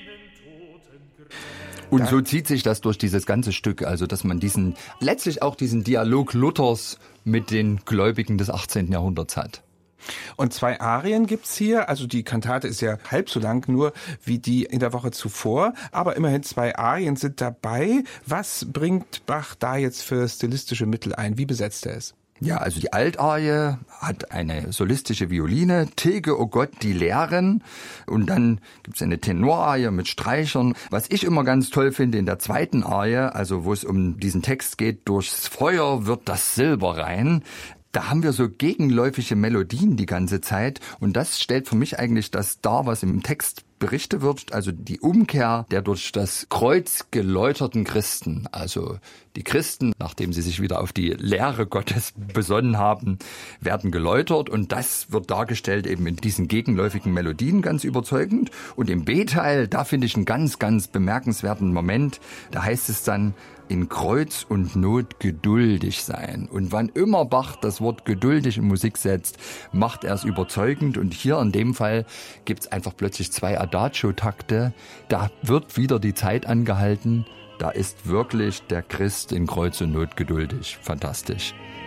Und so zieht sich das durch dieses ganze Stück, also dass man letztlich auch diesen Dialog Luthers mit den Gläubigen des 18. Jahrhunderts hat. Und 2 Arien gibt's hier, also die Kantate ist ja halb so lang nur wie die in der Woche zuvor, aber immerhin 2 Arien sind dabei. Was bringt Bach da jetzt für stilistische Mittel ein? Wie besetzt er es? Ja, also die Altarie hat eine solistische Violine, Tilge, oh Gott, die Lehren. Und dann gibt's eine Tenorarie mit Streichern. Was ich immer ganz toll finde, in der zweiten Arie, also wo es um diesen Text geht, durchs Feuer wird das Silber rein. Da haben wir so gegenläufige Melodien die ganze Zeit. Und das stellt für mich eigentlich das dar, was im Text berichtet wird, also die Umkehr der durch das Kreuz geläuterten Christen, also die Christen, nachdem sie sich wieder auf die Lehre Gottes besonnen haben, werden geläutert und das wird dargestellt eben in diesen gegenläufigen Melodien ganz überzeugend. Und im B-Teil, da finde ich einen ganz, ganz bemerkenswerten Moment, da heißt es dann, in Kreuz und Not geduldig sein. Und wann immer Bach das Wort geduldig in Musik setzt, macht er es überzeugend. Und hier in dem Fall gibt's einfach plötzlich 2 Adagio-Takte. Da wird wieder die Zeit angehalten. Da ist wirklich der Christ in Kreuz und Not geduldig. Fantastisch.